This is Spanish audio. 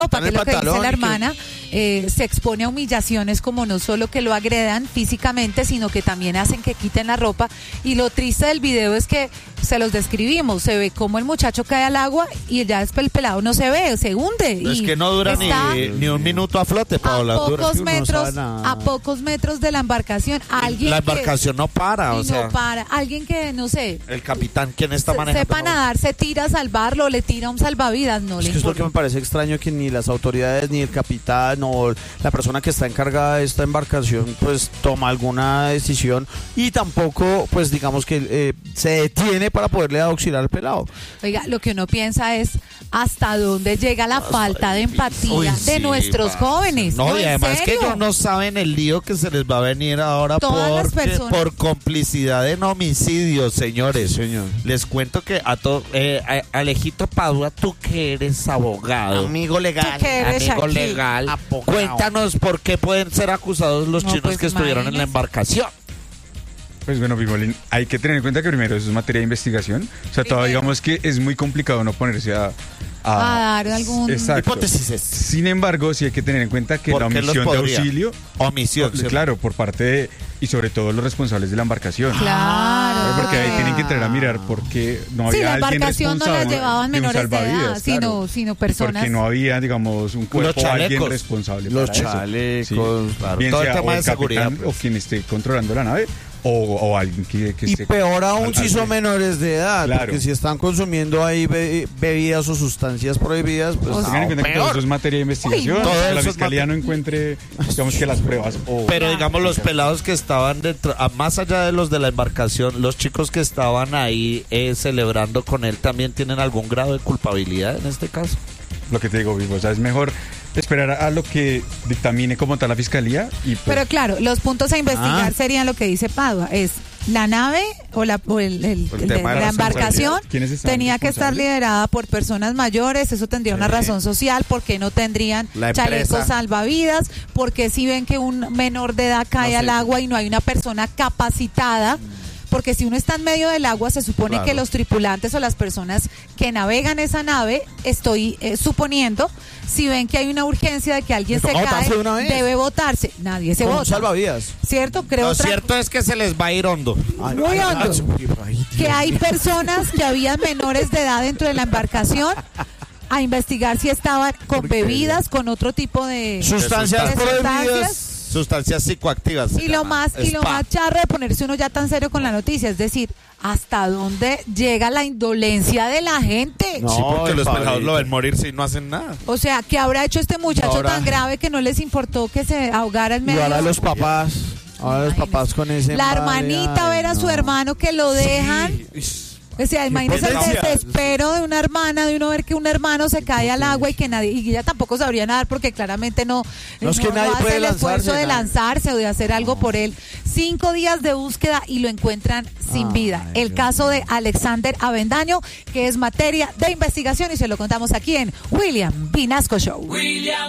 que es lo que dice la hermana, se expone a humillaciones como no solo que lo agredan físicamente, sino que también hacen que quiten la ropa. Y lo triste del video es que se los describimos, se ve como el muchacho cae al agua y ya después el pelado no se ve, se hunde. Es que no dura ni un minuto a flote, Paola. A pocos metros de la embarcación. La embarcación no para, o sea. No para. Alguien que, no sé. El capitán, ¿quién está manejando? Sepa nadar, se tira a salvarlo, le tira un salvavidas, no le importa. Es lo que me parece extraño, que ni las autoridades, ni el capitán o la persona que está encargada de esta embarcación, pues toma alguna decisión, y tampoco, pues digamos que se detiene para poderle auxiliar al pelado. Oiga, lo que uno piensa es hasta dónde llega la falta de empatía de nuestros jóvenes. No, y además que ellos no saben el lío que se les va a venir ahora por complicidad en homicidios, señores. Señor. Les cuento que Alejito Padua, tú que eres abogado, amigo legal, cuéntanos por qué pueden ser acusados los chinos que estuvieron en la embarcación. Pues bueno, Pimolín, hay que tener en cuenta que primero eso es materia de investigación. O sea, todavía digamos que es muy complicado no ponerse a dar algún hipótesis. Sin embargo, sí hay que tener en cuenta que la omisión de auxilio, claro, por parte de, y sobre todo los responsables de la embarcación. Claro. Porque ahí tienen que entrar a mirar por qué no había alguien responsable no la llevaban menores de edad, sino personas. Porque no había, digamos, un cuerpo o alguien responsable los para chalecos, eso. claro. Bien todo sea el tema o de el seguridad, capitán o quien esté controlando la nave, o alguien que y esté... peor aún si son menores de edad, claro. Porque si están consumiendo ahí bebidas o sustancias prohibidas, pues tengan en cuenta que todo eso es materia de investigación. Que la fiscalía no encuentre, digamos, que las pruebas. Pero digamos, los pelados que estaban dentro, más allá de los de la embarcación, los chicos que estaban ahí celebrando con él, ¿también tienen algún grado de culpabilidad en este caso? Lo que te digo, Vivo, o sea, es mejor esperar a lo que dictamine como tal la fiscalía. Y pues... Pero claro, los puntos a investigar serían lo que dice Padua, es la nave o la embarcación tenía que estar liderada por personas mayores, eso tendría una razón social, porque no tendrían chalecos salvavidas, porque si ven que un menor de edad cae al agua y no hay una persona capacitada. Porque si uno está en medio del agua, se supone que los tripulantes o las personas que navegan esa nave, estoy suponiendo, si ven que hay una urgencia de que alguien se cae, debe botarse. Nadie se bota. Salvavidas. ¿Cierto? Lo cierto es que se les va a ir hondo. Muy hondo. Que hay personas que habían menores de edad dentro de la embarcación, a investigar si estaban con bebidas, con otro tipo de sustancias prohibidas. Sustancias psicoactivas. Y lo más charro de ponerse uno ya tan serio con la noticia, es decir, ¿hasta dónde llega la indolencia de la gente? No, sí, porque los pelados lo ven morir si no hacen nada. O sea, ¿qué habrá hecho este muchacho tan grave que no les importó que se ahogara en medio? Y ahora los papás, con ese... La hermanita ver a su hermano que lo dejan... O sea, imagínese el desespero de una hermana, de uno ver que un hermano se cae al agua y que nadie, y ella tampoco sabría nadar porque claramente no hace el esfuerzo de lanzarse o de hacer algo por él. 5 días de búsqueda y lo encuentran sin vida. El caso de Alexander Avendaño, que es materia de investigación, y se lo contamos aquí en William Vinasco Show.